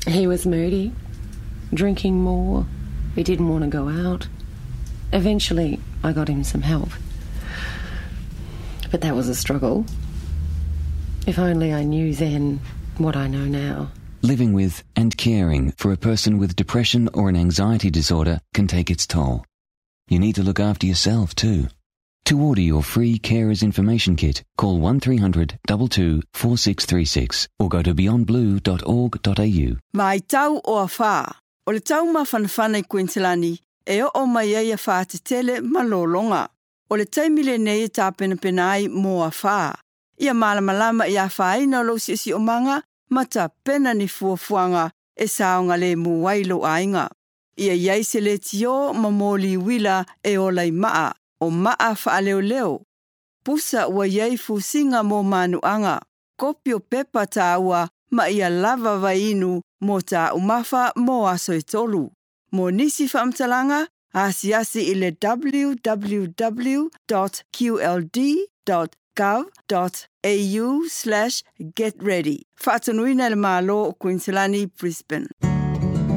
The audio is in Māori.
He was moody, drinking more. He didn't want to go out. Eventually, I got him some help. But that was a struggle. If only I knew then what I know now. Living with and caring for a person with depression or an anxiety disorder can take its toll. You need to look after yourself too. To order your free Carers Information Kit, call 1300 22 4636 or go to beyondblue.org.au. Mai tau o a whā. O le tau mawhanawhana I Queenslandi, e o mai ai a whā te tele malolonga. O le taimile nei e tāpena penai mō a whā. Ia malamalama I a whaina lo si o manga, mata pena ni fuafuanga e saonga le muwailo ainga. Ia iai se le tio mamoli wila e o lai maa. O maa wha leo leo. Pusa ua iei fusinga mō manuanga. Kopio pepa tā ua ma ia lava vainu mō tā umafa mō aso e tolu. Mō nisi whaamtalanga, asiasi I le www.qld.gov.au/getready. Whaatanuina le malo o Queenslandi, Brisbane.